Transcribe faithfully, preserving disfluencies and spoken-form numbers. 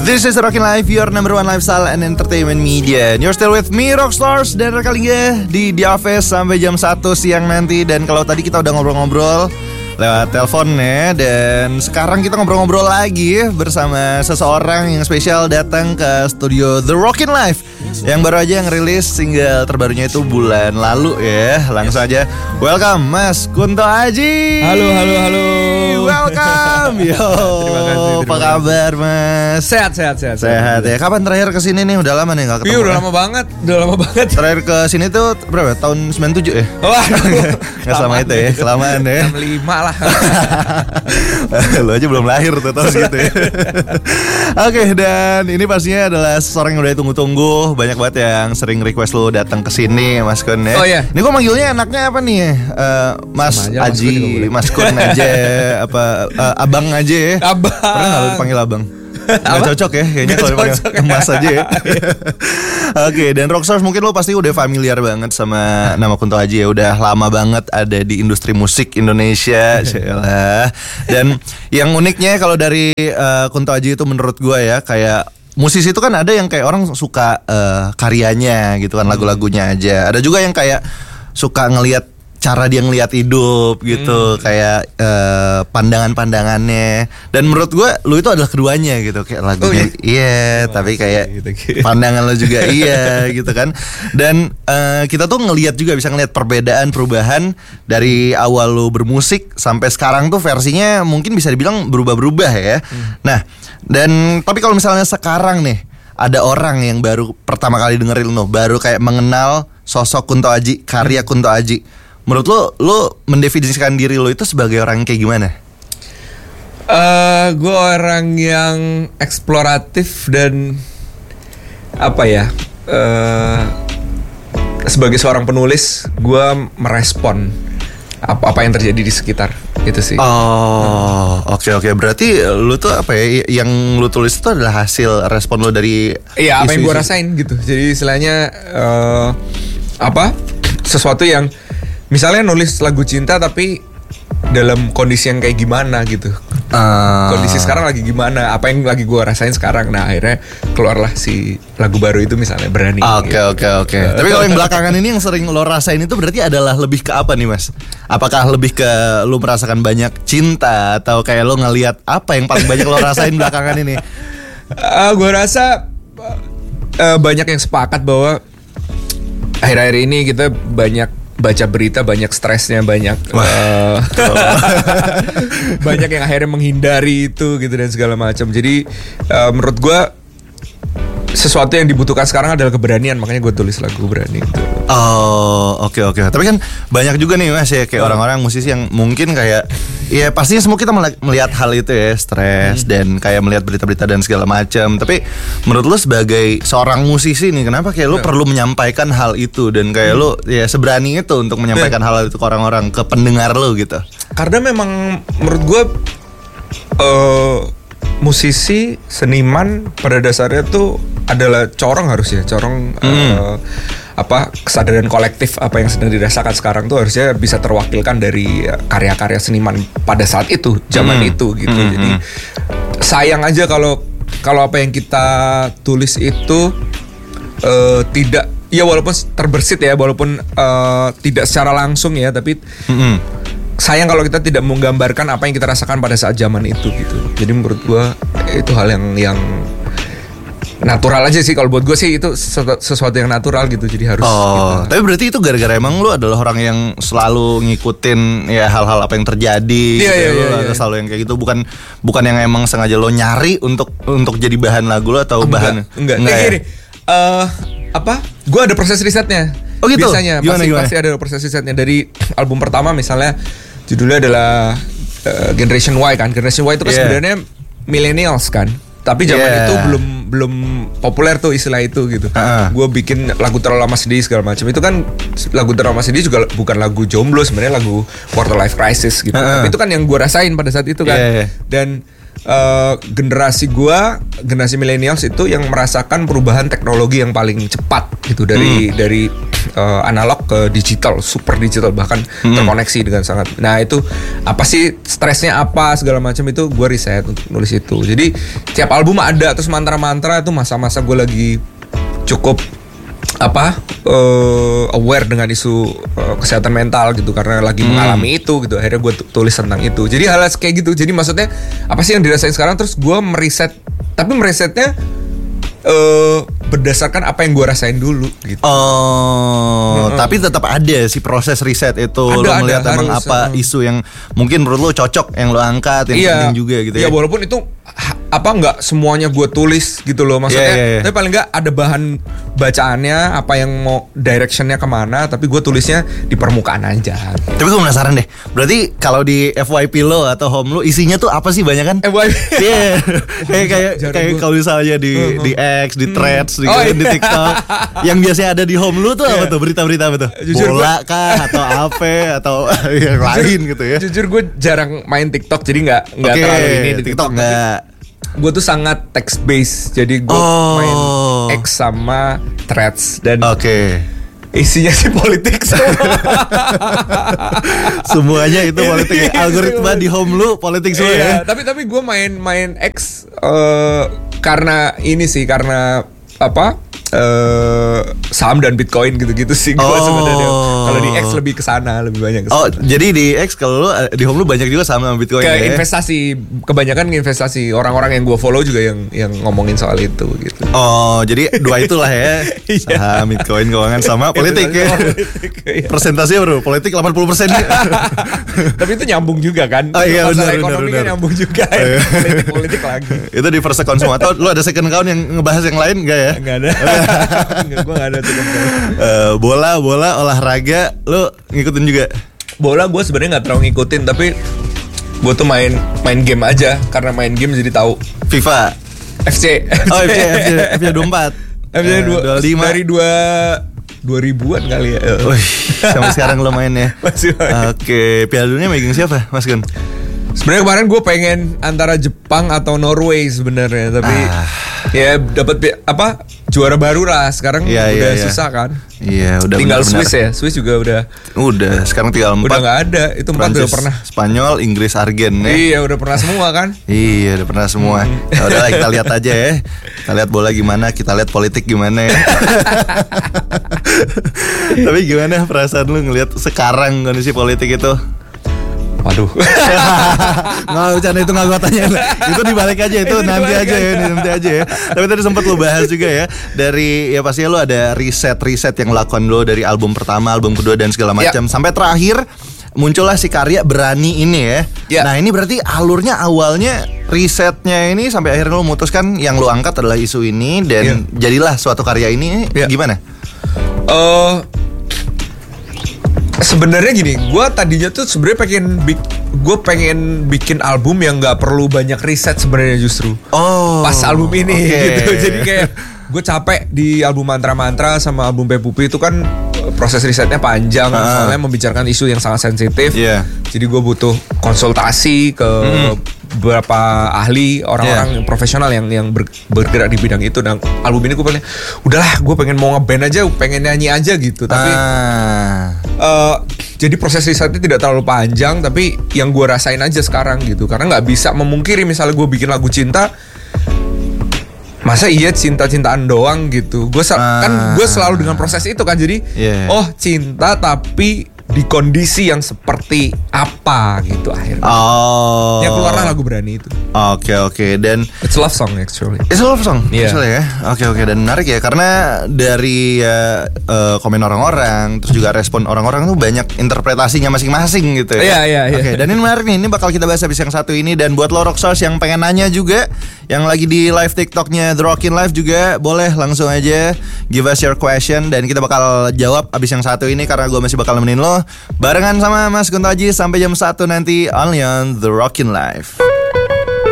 This is Rockin' Life, your number one lifestyle and entertainment media. And you're still with me, Rockstars, dan kali ini di Diaves sampai jam satu siang nanti. Dan kalau tadi kita udah ngobrol-ngobrol lewat telepon ya, dan sekarang kita ngobrol-ngobrol lagi bersama seseorang yang spesial datang ke studio The Rockin' Life yang baru aja ngerilis single terbarunya itu bulan lalu ya. Langsung aja welcome Mas Kunto Aji. Halo halo halo. Welcome. Yo. Terima kasih. Terima apa kabar Mas? Sehat sehat sehat. Sehat ya. Kapan terakhir kesini nih? Udah lama nih nggak ketemu. Iya udah lama banget, udah lama banget. Terakhir kesini tuh berapa? Tahun sembilan puluh tujuh ya? Waduh. Nggak sama itu ya, kelamaan ya. enam puluh lima lah. Lo aja belum lahir tuh tahun segitu ya. Oke, dan ini pastinya adalah seseorang yang udah tunggu-tunggu. Banyak banget yang sering request lo datang ke sini, Mas Kun ya. Oh iya. Ini gue manggilnya enaknya apa nih? Uh, Mas aja, Aji, Mas Kun aja, apa uh, Abang aja ya? Abang. Pernah nggak lo dipanggil Abang? Gak cocok ya kayaknya kalau dipanggil Mas aja ya. Oke, dan Rockstars mungkin lo pasti udah familiar banget sama nama Kunto Aji ya. Udah lama banget ada di industri musik Indonesia. Yalah. Dan yang uniknya kalau dari uh, Kunto Aji itu menurut gue ya, kayak musisi itu kan ada yang kayak orang suka uh, karyanya gitu kan, lagu-lagunya aja. Ada juga yang kayak suka ngelihat cara dia ngelihat hidup gitu, hmm. kayak uh, pandangan-pandangannya. Dan menurut gue lu itu adalah keduanya gitu, kayak lagunya oh, iya, iya oh, tapi kayak gitu, gitu. Pandangan lu juga iya gitu kan. Dan uh, kita tuh ngelihat juga, bisa ngelihat perbedaan, perubahan dari awal lu bermusik sampai sekarang tuh versinya mungkin bisa dibilang berubah-berubah ya. Hmm. Nah, dan tapi kalau misalnya sekarang nih ada orang yang baru pertama kali dengerin lu, baru kayak mengenal sosok Kunto Aji, karya Kunto Aji. Menurut lo, lo mendefinisikan diri lo itu sebagai orang kayak gimana? Uh, gue orang yang eksploratif dan apa ya? Uh, sebagai seorang penulis, gue merespon apa-apa yang terjadi di sekitar itu sih. Oh, oke okay, oke. Okay. Berarti lo tuh apa ya? Yang lo tulis itu adalah hasil respon lo dari iya, apa yang gue rasain gitu. Jadi istilahnya uh, apa? Sesuatu yang misalnya nulis lagu cinta tapi dalam kondisi yang kayak gimana gitu. uh. Kondisi sekarang lagi gimana, apa yang lagi gue rasain sekarang. Nah akhirnya keluarlah si lagu baru itu misalnya Berani. Oke oke oke. Tapi kalau yang belakangan ini yang sering lo rasain itu berarti adalah lebih ke apa nih Mas? Apakah lebih ke lo merasakan banyak cinta, atau kayak lo ngelihat apa yang paling banyak lo rasain belakangan ini? uh, Gue rasa uh, banyak yang sepakat bahwa akhir-akhir ini kita banyak baca berita, banyak stresnya, banyak uh, banyak yang akhirnya menghindari itu gitu dan segala macam. Jadi uh, menurut gue sesuatu yang dibutuhkan sekarang adalah keberanian, makanya gue tulis lagu Berani itu. Oh oke okay, oke. Okay. Tapi kan banyak juga nih Mas ya, kayak oh. orang-orang musisi yang mungkin kayak ya pastinya semua kita melihat hal itu ya, stres hmm. dan kayak melihat berita-berita dan segala macam. Tapi menurut lu sebagai seorang musisi nih, kenapa kayak lu hmm. perlu menyampaikan hal itu, dan kayak hmm. lu ya seberani itu untuk menyampaikan hmm. hal itu ke orang-orang, ke pendengar lu gitu? Karena memang menurut gue uh, musisi, seniman pada dasarnya tuh adalah corong harusnya, corong hmm. uh, apa kesadaran kolektif apa yang sedang dirasakan sekarang tuh harusnya bisa terwakilkan dari karya-karya seniman pada saat itu, zaman hmm. itu gitu. Hmm. Jadi sayang aja kalau kalau apa yang kita tulis itu uh, tidak, ya walaupun terbersit ya, walaupun uh, tidak secara langsung ya, tapi hmm. sayang kalau kita tidak menggambarkan apa yang kita rasakan pada saat zaman itu gitu. Jadi menurut gue itu hal yang yang natural aja sih, kalau buat gue sih itu sesuatu yang natural gitu, jadi harus. Oh, gitu. Tapi berarti itu gara-gara emang lu adalah orang yang selalu ngikutin ya hal-hal apa yang terjadi. Iya iya iya. Lu selalu yang kayak gitu, bukan bukan yang emang sengaja lo nyari untuk untuk jadi bahan lagu lo atau enggak, bahan. Enggak. Enggak. Ya? Gini, uh, apa? Gue ada proses risetnya. Oh gitu. Biasanya gimana, pasti gimana? pasti ada proses risetnya dari album pertama misalnya, judulnya adalah uh, Generation Y kan. Generation Y itu kan yeah. sebenarnya millennials kan. Tapi zaman yeah. itu belum belum populer tuh istilah itu gitu. Uh-huh. Gue bikin lagu Terlalu Lama Sedih segala macam. Itu kan lagu Terlalu Lama Sedih juga bukan lagu jomblo, sebenarnya lagu quarter life crisis gitu. Uh-huh. Tapi itu kan yang gue rasain pada saat itu kan. Yeah. Dan uh, generasi gue, generasi millennials itu yang merasakan perubahan teknologi yang paling cepat gitu dari hmm. dari uh, analog ke digital, super digital, bahkan hmm. terkoneksi dengan sangat. Nah itu apa sih stresnya apa segala macam itu gue riset untuk nulis itu. Jadi tiap album ada, terus mantra-mantra itu masa-masa gue lagi cukup apa uh, aware dengan isu uh, kesehatan mental gitu, karena lagi hmm. mengalami itu gitu. Akhirnya gue tulis tentang itu. Jadi hal kayak gitu. Jadi maksudnya apa sih yang dirasain sekarang, terus gue meriset, tapi merisetnya uh, berdasarkan apa yang gue rasain dulu gitu. Oh, hmm. tapi tetap ada si proses riset itu. Ada, lo melihat ada, emang harus, apa uh. isu yang mungkin menurut lo cocok yang lo angkat, yang iya, penting juga gitu ya. Iya, walaupun itu apa nggak semuanya gue tulis gitu loh maksudnya, yeah, yeah, yeah. tapi paling nggak ada bahan bacaannya, apa yang mau directionnya kemana, tapi gue tulisnya di permukaan aja. Tapi gue penasaran deh, berarti kalau di F Y P lo atau home lo isinya tuh apa sih, banyak kan? F Y P, iya, kayak kayak kayak kalau misalnya di uh-huh. di X, di Threads, di, oh, iya. di TikTok, yang biasanya ada di home lo tuh yeah. apa tuh, berita-berita apa tuh? Jujur bola gue, kah atau apa atau yang lain gitu ya? Jujur gue jarang main TikTok, jadi nggak nggak okay, terlalu ini di TikTok nggak. Gue tuh sangat text based, jadi gue oh. main X sama Threads dan okay. isinya sih politik semua. Semuanya itu politik. Algoritma di home lu politik semua iya, ya. Tapi tapi gue main main X uh, karena ini sih, karena apa? Uh, saham dan Bitcoin gitu-gitu sih gue oh. sebenarnya. Kalau di X lebih kesana, lebih banyak kesana. Oh, jadi di X kalau lu di home lu banyak juga saham dan Bitcoin kayak ya? Investasi, kebanyakan investasi orang-orang yang gue follow juga yang yang ngomongin soal itu gitu. Oh, jadi dua itulah ya. Saham, Bitcoin, keuangan sama politik ya. Presentasinya bro, politik delapan puluh persen. Tapi itu nyambung juga kan. Oh iya, masalah benar, ekonomi benar, kan nyambung juga. Ya. Politik-politik lagi. Itu di first account semua. Atau lu ada second account yang ngebahas yang lain enggak ya? Enggak ada. Gue gak ada tuh. uh, bola bola olahraga lo ngikutin juga? Bola gue sebenarnya nggak terlalu ngikutin, tapi gue tuh main main game aja, karena main game jadi tahu. FIFA, F C, oh F C, F C, F C dua puluh empat, F C dua puluh lima dari dua dua ribuan kali ya. Wih, sampai sekarang lo main ya? Masih main. Oke, Piala Dunia megang siapa, Mas Gun? Sebenarnya kemarin gue pengen antara Jepang atau Norway sebenarnya, tapi ah. ya dapat apa juara baru lah. Sekarang ya, udah ya, susah ya. Kan? Iya, udah tinggal benar-benar. Swiss ya, Swiss juga udah. Udah, sekarang tinggal empat. Udah nggak ada, itu empat udah pernah. Spanyol, Inggris, Argen ya. Iya, udah pernah semua kan? Iya, udah pernah semua. Ya udahlah, kita lihat aja ya. Kita lihat bola gimana, kita lihat politik gimana ya. Tapi gimana perasaan lu ngelihat sekarang kondisi politik itu? Waduh. Nggak, bercanda itu nggak gue tanya. Itu dibalik aja, itu nanti aja ya, nanti aja ya. Tapi tadi sempat lo bahas juga ya, dari ya pastinya lo ada riset-riset yang lakukan lo dari album pertama, album kedua dan segala macam ya. Sampai terakhir muncullah si karya Berani ini ya. ya. Nah ini berarti alurnya awalnya risetnya ini sampai akhirnya lo memutuskan yang lo angkat adalah isu ini dan ya. Jadilah suatu karya ini ya. Gimana? Uh, Sebenarnya gini, gue tadinya tuh sebenarnya pengen gue pengen bikin album yang nggak perlu banyak riset sebenarnya justru. Oh. Pas album ini okay. gitu, jadi kayak gue capek di album Mantra-Mantra sama album Pepupi itu kan proses risetnya panjang, uh. soalnya membicarakan isu yang sangat sensitif. Yeah. Jadi gue butuh konsultasi ke mm. beberapa ahli, orang-orang yeah. profesional yang yang ber, bergerak di bidang itu. Dan album ini gue pengen, udahlah, gue pengen mau ngeband aja, pengen nyanyi aja gitu. Tapi uh. Uh, jadi proses risetnya tidak terlalu panjang, tapi yang gue rasain aja sekarang gitu. Karena nggak bisa memungkiri misalnya gue bikin lagu cinta, masa iya cinta-cintaan doang gitu. Gue sel- uh. kan gue selalu dengan proses itu kan. Jadi yeah. oh cinta tapi di kondisi yang seperti apa gitu akhirnya. Oh. Yang keluarlah lagu Berani itu. Oke okay, oke okay. Dan it's a love song actually. It's a love song yeah. actually ya. Oke okay, oke okay. Dan menarik ya karena dari uh, uh, komen orang-orang terus juga respon orang-orang tuh banyak interpretasinya masing-masing gitu ya. Iya yeah, iya yeah, Oke, okay, dan ini menarik nih. Ini bakal kita bahas habis yang satu ini. Dan buat lo Rockstars yang pengen nanya juga, yang lagi di live TikToknya The Rockin' Live juga, boleh langsung aja give us your question dan kita bakal jawab abis yang satu ini karena gue masih bakal nemenin lo barengan sama Mas Kunto Aji sampai jam satu nanti only on The Rockin' Live.